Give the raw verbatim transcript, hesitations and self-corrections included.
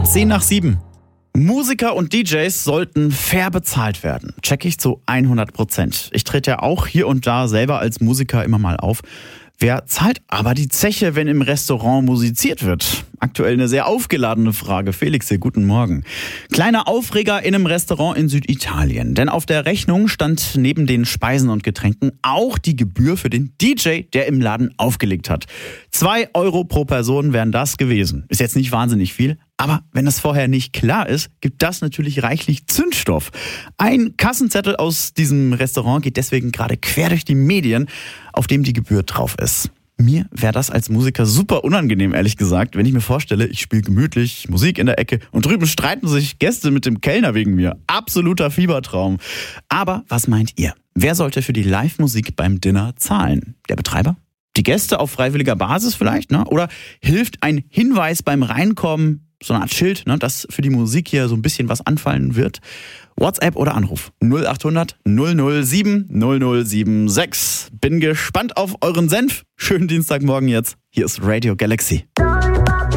zehn nach sieben. Musiker und D Js sollten fair bezahlt werden. Check ich zu hundert Prozent. Ich trete ja auch hier und da selber als Musiker immer mal auf. Wer zahlt aber die Zeche, wenn im Restaurant musiziert wird? Aktuell eine sehr aufgeladene Frage. Felix hier, guten Morgen. Kleiner Aufreger in einem Restaurant in Süditalien. Denn auf der Rechnung stand neben den Speisen und Getränken auch die Gebühr für den D J, der im Laden aufgelegt hat. Zwei Euro pro Person wären das gewesen. Ist jetzt nicht wahnsinnig viel. Aber wenn das vorher nicht klar ist, gibt das natürlich reichlich Zündstoff. Ein Kassenzettel aus diesem Restaurant geht deswegen gerade quer durch die Medien, auf dem die Gebühr drauf ist. Mir wäre das als Musiker super unangenehm, ehrlich gesagt, wenn ich mir vorstelle, ich spiele gemütlich Musik in der Ecke und drüben streiten sich Gäste mit dem Kellner wegen mir. Absoluter Fiebertraum. Aber was meint ihr? Wer sollte für die Live-Musik beim Dinner zahlen? Der Betreiber? Die Gäste auf freiwilliger Basis vielleicht, ne? Oder hilft ein Hinweis beim Reinkommen, so eine Art Schild, ne, dass für die Musik hier so ein bisschen was anfallen wird? WhatsApp oder Anruf null acht hundert null null sieben null null sieben sechs. Bin gespannt auf euren Senf. Schönen Dienstagmorgen jetzt. Hier ist Radio Galaxy.